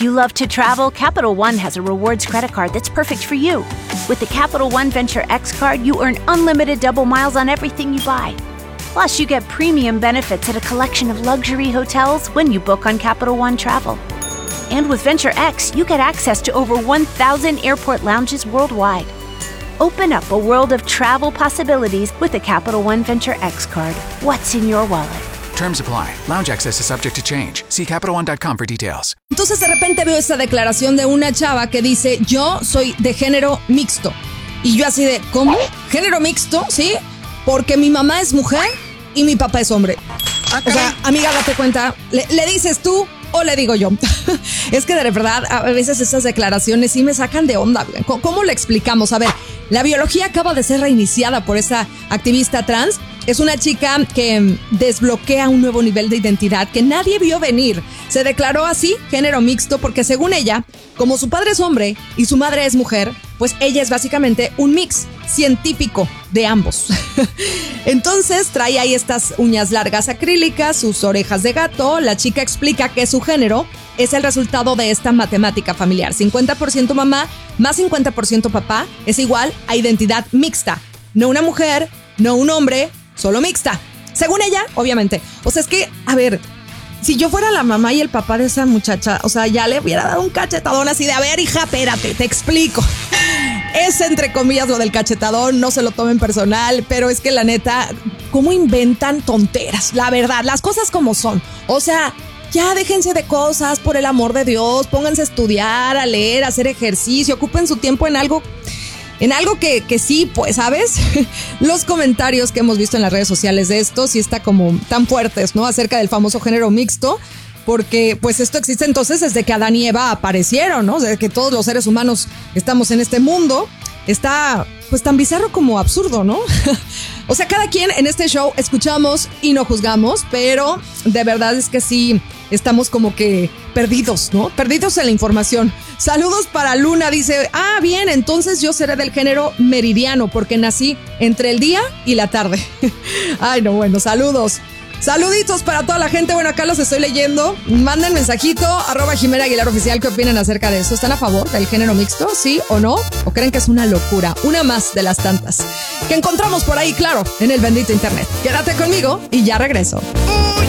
If you love to travel, Capital One has a rewards credit card that's perfect for you. With the Capital One Venture X card, you earn unlimited double miles on everything you buy. Plus, you get premium benefits at a collection of luxury hotels when you book on Capital One Travel. And with Venture X, you get access to over 1,000 airport lounges worldwide. Open up a world of travel possibilities with the Capital One Venture X card. What's in your wallet? Terms apply. Lounge access is subject to change. See CapitalOne.com for details. Entonces de repente veo esta declaración de una chava que dice, yo soy de género mixto. Y yo así de, ¿cómo? ¿Género mixto? ¿Sí? Porque mi mamá es mujer y mi papá es hombre. O sea, amiga, date cuenta, ¿le dices tú o le digo yo? Es que de verdad, a veces esas declaraciones sí me sacan de onda. ¿Cómo le explicamos? A ver, la biología acaba de ser reiniciada por esta activista trans. Es una chica que desbloquea un nuevo nivel de identidad que nadie vio venir. Se declaró así, género mixto, porque según ella, como su padre es hombre y su madre es mujer, pues ella es básicamente un mix científico de ambos. Entonces trae ahí estas uñas largas acrílicas, sus orejas de gato. La chica explica que su género es el resultado de esta matemática familiar. 50% mamá más 50% papá es igual a identidad mixta. No una mujer, no un hombre, solo mixta. Según ella, obviamente. O sea, es que, a ver, si yo fuera la mamá y el papá de esa muchacha, o sea, ya le hubiera dado un cachetadón así de, a ver, hija, espérate, te explico. Es entre comillas lo del cachetadón, no se lo tomen personal, pero es que la neta, ¿cómo inventan tonteras? La verdad, las cosas como son. O sea, ya déjense de cosas, por el amor de Dios, pónganse a estudiar, a leer, a hacer ejercicio, ocupen su tiempo en algo que sí, pues, ¿sabes? Los comentarios que hemos visto en las redes sociales de esto sí está como tan fuertes, ¿no? Acerca del famoso género mixto, porque pues esto existe entonces desde que Adán y Eva aparecieron, ¿no? Desde que todos los seres humanos estamos en este mundo. Está pues tan bizarro como absurdo, ¿no? O sea, cada quien en este show escuchamos y no juzgamos, pero de verdad es que sí estamos como que perdidos, ¿no? Perdidos en la información. Saludos para Luna, dice, bien, entonces yo seré del género meridiano porque nací entre el día y la tarde. Ay, no, bueno, saludos. Saluditos para toda la gente. Bueno, acá los estoy leyendo. Manden mensajito, @Jimena Aguilar Oficial. ¿Qué opinan acerca de eso? ¿Están a favor del género mixto? ¿Sí o no? ¿O creen que es una locura? Una más de las tantas que encontramos por ahí, claro, en el bendito internet. Quédate conmigo y ya regreso.